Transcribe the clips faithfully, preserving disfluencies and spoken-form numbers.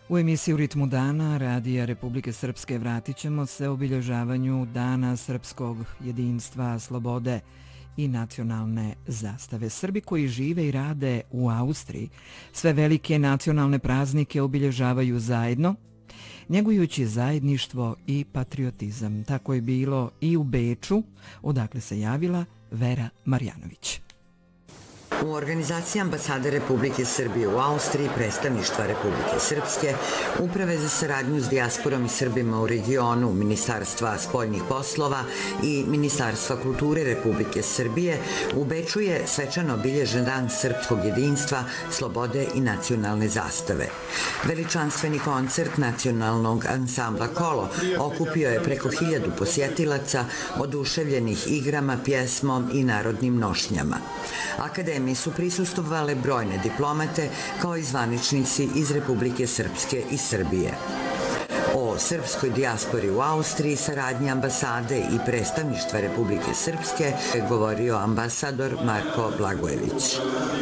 U emisiji U ritmu dana Radija Republike Srpske vratit ćemo se obilježavanju Dana srpskog jedinstva, slobode i nacionalne zastave. Srbi koji žive i rade u Austriji sve velike nacionalne praznike obilježavaju zajedno, njegujući zajedništvo i patriotizam. Tako je bilo i u Beču, odakle se javila Vera Marjanović. U organizaciji Ambasade Republike Srbije u Austriji, predstavništva Republike Srpske, Uprave za saradnju s dijasporom i Srbima u regionu, Ministarstva spoljnih poslova i Ministarstva kulture Republike Srbije, u Beču je svečano obilježen Dan srpskog jedinstva, slobode i nacionalne zastave. Veličanstveni koncert nacionalnog ansambla Kolo okupio je preko hiljadu posjetilaca, oduševljenih igrama, pjesmom i narodnim nošnjama. Akademiji su prisustvovale brojne diplomate kao i zvaničnici iz Republike Srpske i Srbije. O srpskoj dijaspori u Austriji, saradnji ambasade i predstavništva Republike Srpske je govorio ambasador Marko Blagojević.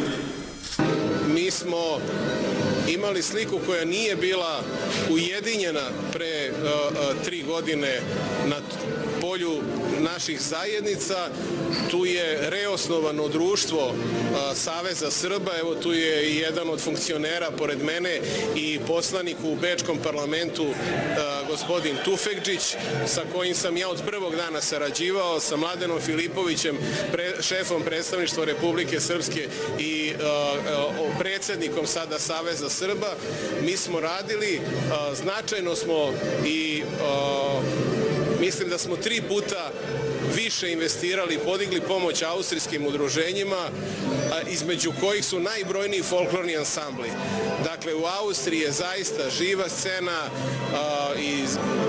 Mi smo imali sliku koja nije bila ujedinjena pre uh, uh, tri godine na polju naših zajednica. Tu je reosnovano društvo uh, Saveza Srba, evo tu je i jedan od funkcionera pored mene i poslanik u Bečkom parlamentu uh, gospodin Tufekđić, sa kojim sam ja od prvog dana sarađivao, sa Mladenom Filipovićem, pre, šefom predstavništva Republike Srpske i uh, uh, predsjednikom sada Saveza Srba. Mi smo radili, uh, značajno smo i uh, mislim da smo tri puta više investirali i podigli pomoć austrijskim udruženjima, između kojih su najbrojniji folklorni ansambli. Dakle, u Austriji je zaista živa scena i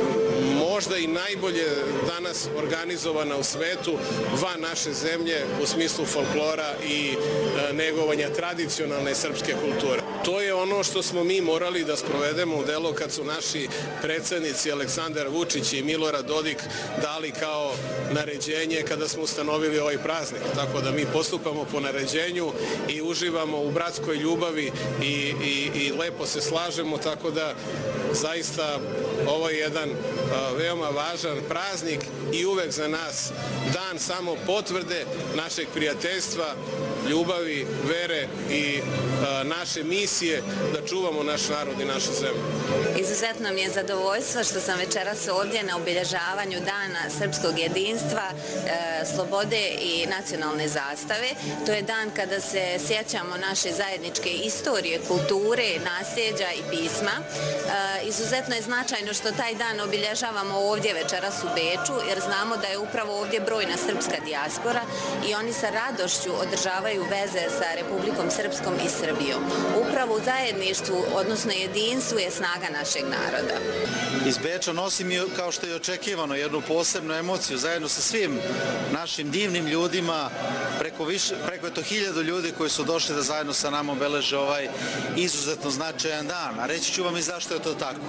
možda i najbolje danas organizovana u svetu van naše zemlje u smislu folklora i negovanja tradicionalne srpske kulture. To je ono što smo mi morali da sprovedemo u delo kad su naši predsjednici Aleksandar Vučić i Milorad Dodik dali kao naređenje kada smo ustanovili ovaj praznik. Tako da mi postupamo po naređenju i uživamo u bratskoj ljubavi i, i, i lepo se slažemo, tako da zaista ovo je jedan a, veoma važan praznik i uvek za nas dan samo potvrde našeg prijateljstva, ljubavi, vere i a, naše misije da čuvamo naš narod i našu zemlju. Izuzetno mi je zadovoljstvo što sam večeras ovdje na obilježavanju Dana srpskog jedinstva, e, slobode i nacionalne zastave. To je dan kada se sjećamo naše zajedničke istorije, kulture, nasljeđa i pisma. E, izuzetno je značajno što taj dan obilježavamo ovdje večeras u Beču, jer znamo da je upravo ovdje brojna srpska dijaspora i oni sa radošću održavaju veze sa Republikom Srpskom i Srbijom. Upravo u zajedništvu, odnosno jedinstvu, je snaga našeg naroda. Iz Beča nosim, kao što je očekivano, jednu posebnu emociju zajedno sa svim našim divnim ljudima, preko, više, preko eto hiljadu ljudi koji su došli da zajedno sa nama obeleže ovaj izuzetno značajan dan. A reći ću vam i zašto je to tako.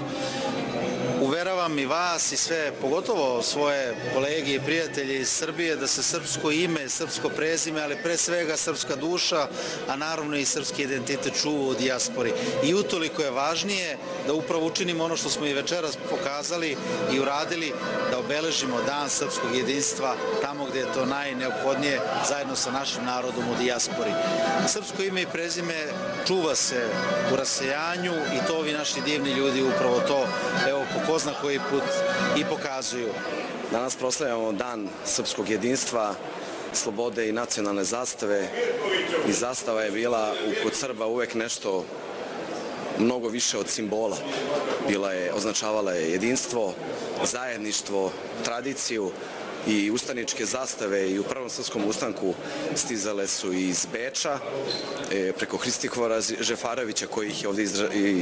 Uveravam i vas i sve, pogotovo svoje kolege i prijatelje iz Srbije, da se srpsko ime, srpsko prezime, ali pre svega srpska duša, a naravno i srpski identitet čuva u dijaspori. I utoliko je važnije da upravo učinimo ono što smo i večeras pokazali i uradili, da obeležimo Dan srpskog jedinstva tamo gdje je to najneophodnije, zajedno sa našim narodom u dijaspori. Srpsko ime i prezime čuva se u rasejanju i to ovi naši divni ljudi upravo to, evo, po ko zna koji put i pokazuju. Danas proslavljamo Dan srpskog jedinstva, slobode i nacionalne zastave. I zastava je bila kod Srba uvek nešto mnogo više od simbola. Bila je, označavala je jedinstvo, zajedništvo, tradiciju i ustaničke zastave i u Prvom srpskom ustanku stizale su iz Beča preko Hristihvora Žefarovića koji ih je ovdje